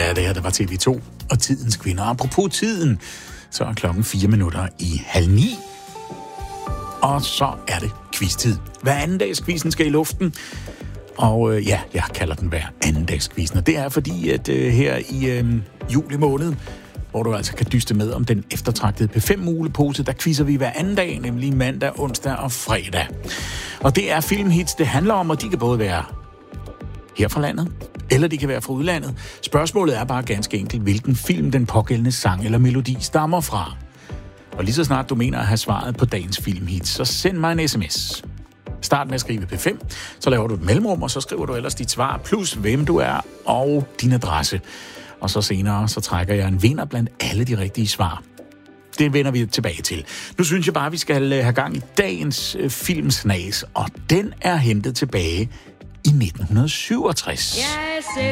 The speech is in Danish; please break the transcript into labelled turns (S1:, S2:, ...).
S1: Ja, det her, der var TV2 og Tidens Kvinder. Apropos tiden, så er klokken 8:04. Og så er det quiz-tid. Hver anden dags quizzen skal i luften. Og ja, jeg kalder den hver anden dags quizzen. Og det er fordi, at her i juli måned, hvor du altså kan dyste med om den eftertragtede P5-mulepose, der quizzer vi hver anden dag, nemlig mandag, onsdag og fredag. Og det er filmhits, det handler om, og de kan både være her fra landet, eller de kan være fra udlandet. Spørgsmålet er bare ganske enkelt, hvilken film den pågældende sang eller melodi stammer fra. Og lige så snart du mener at have svaret på dagens filmhits, så send mig en sms. Start med at skrive P5, så laver du et mellemrum, og så skriver du ellers dit svar, plus hvem du er og din adresse. Og så senere, så trækker jeg en vinder blandt alle de rigtige svar. Det vender vi tilbage til. Nu synes jeg bare, at vi skal have gang i dagens filmsnas, og den er hentet tilbage i 1967.
S2: Yes,